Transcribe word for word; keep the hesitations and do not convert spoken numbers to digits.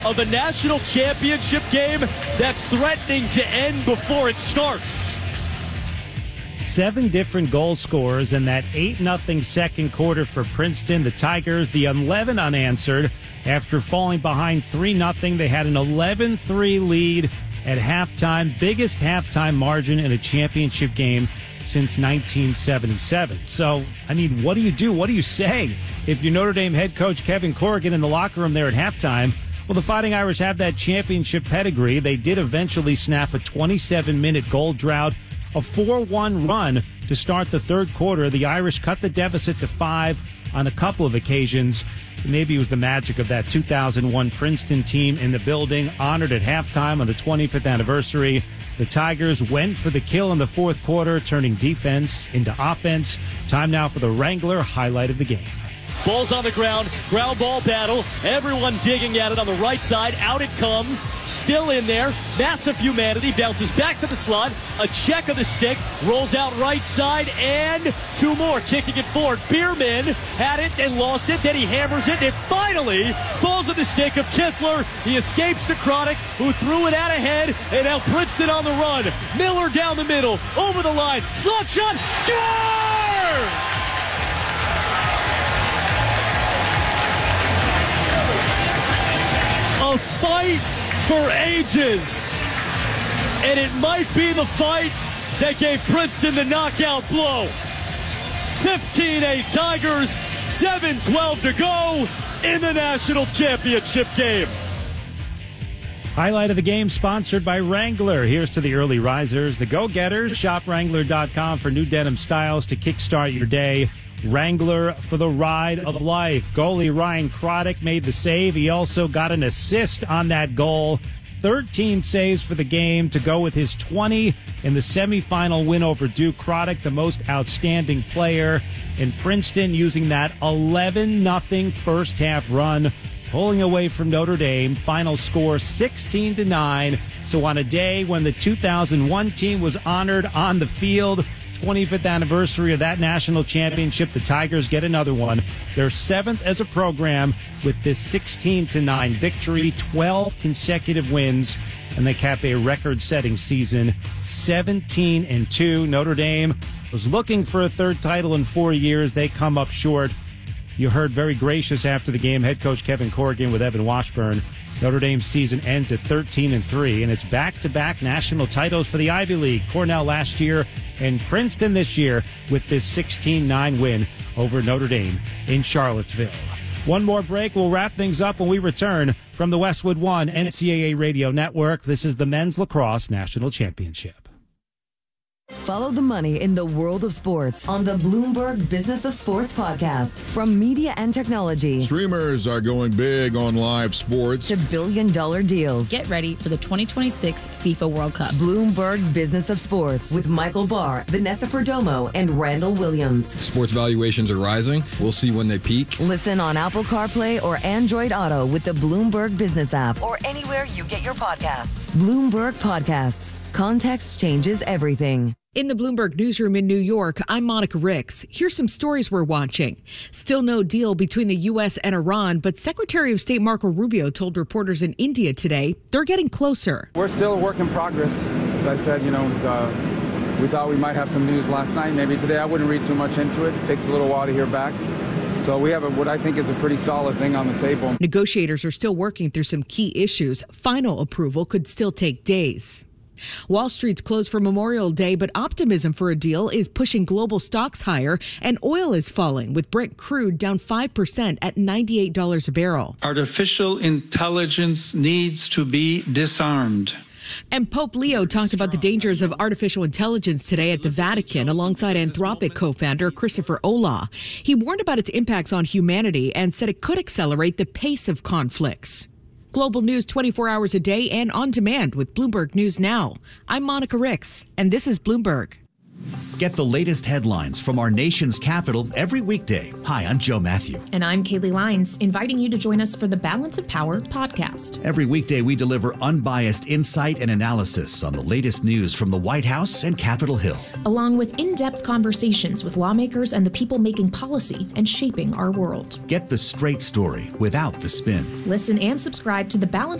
of a national championship game that's threatening to end before it starts. Seven different goal scorers in that eight nothing second quarter for Princeton. The Tigers, the eleven unanswered. After falling behind three nothing, they had an eleven three lead at halftime. Biggest halftime margin in a championship game since nineteen seventy-seven. So, I mean, what do you do? What do you say if you're Notre Dame head coach Kevin Corrigan in the locker room there at halftime? Well, the Fighting Irish have that championship pedigree. They did eventually snap a twenty-seven minute goal drought, a four one run to start the third quarter. The Irish cut the deficit to five on a couple of occasions. Maybe it was the magic of that two thousand one Princeton team in the building, honored at halftime on the twenty-fifth anniversary. The Tigers went for the kill in the fourth quarter, turning defense into offense. Time now for the Wrangler highlight of the game. Ball's on the ground, ground ball battle. Everyone digging at it on the right side. Out it comes, still in there. Massive humanity, bounces back to the slot. A check of the stick, rolls out right side, and two more kicking it forward. Bierman had it and lost it. Then he hammers it, and it finally falls on the stick of Kistler. He escapes to Chronic, who threw it out ahead, and now Princeton on the run. Miller down the middle, over the line, slot shot, score! A fight for ages, and it might be the fight that gave Princeton the knockout blow. fifteen eight Tigers, seven twelve to go in the national championship game. Highlight of the game sponsored by Wrangler. Here's to the early risers, the go-getters. Shop Wrangler dot com for new denim styles to kickstart your day. Wrangler for the ride of life. Goalie Ryan Croddick made the save. He also got an assist on that goal. thirteen saves for the game to go with his twenty in the semifinal win over Duke. Croddick, the most outstanding player in Princeton, using that eleven nothing first half run, pulling away from Notre Dame. Final score sixteen to nine. So on a day when the two thousand one team was honored on the field, twenty-fifth anniversary of that national championship, the Tigers get another one. Their seventh as a program with this sixteen to nine victory, twelve consecutive wins, and they cap a record-setting season, seventeen and two. Notre Dame was looking for a third title in four years. They come up short. You heard very gracious after the game head coach Kevin Corrigan with Evan Washburn. Notre Dame's season ends at thirteen and three, and it's back-to-back national titles for the Ivy League. Cornell last year and Princeton this year with this sixteen nine win over Notre Dame in Charlottesville. One more break. We'll wrap things up when we return from the Westwood One N C double A Radio Network. This is the Men's Lacrosse National Championship. Follow the money in the world of sports on the Bloomberg Business of Sports podcast. From media and technology, streamers are going big on live sports, to billion-dollar deals. Get ready for the twenty twenty-six FIFA World Cup. Bloomberg Business of Sports with Michael Barr, Vanessa Perdomo, and Randall Williams. Sports valuations are rising. We'll see when they peak. Listen on Apple CarPlay or Android Auto with the Bloomberg Business app or anywhere you get your podcasts. Bloomberg Podcasts. Context changes everything. In the Bloomberg newsroom in New York, I'm Monica Ricks. Here's some stories we're watching. Still no deal between the U S and Iran, but Secretary of State Marco Rubio told reporters in India today they're getting closer. We're still a work in progress. As I said, you know, uh, we thought we might have some news last night. Maybe today. I wouldn't read too much into it. It takes a little while to hear back. So we have a, what I think is a pretty solid thing on the table. Negotiators are still working through some key issues. Final approval could still take days. Wall Street's closed for Memorial Day, but optimism for a deal is pushing global stocks higher, and oil is falling, with Brent crude down five percent at ninety-eight dollars a barrel. Artificial intelligence needs to be disarmed. And Pope Leo talked about the dangers of artificial intelligence today at the Vatican alongside Anthropic co-founder Christopher Olah. He warned about its impacts on humanity and said it could accelerate the pace of conflicts. Global news twenty-four hours a day and on demand with Bloomberg News Now. I'm Monica Ricks, and this is Bloomberg. Get the latest headlines from our nation's capital every weekday. Hi, I'm Joe Matthew. And I'm Kaylee Lyons, inviting you to join us for the Balance of Power podcast. Every weekday, we deliver unbiased insight and analysis on the latest news from the White House and Capitol Hill, along with in-depth conversations with lawmakers and the people making policy and shaping our world. Get the straight story without the spin. Listen and subscribe to the Balance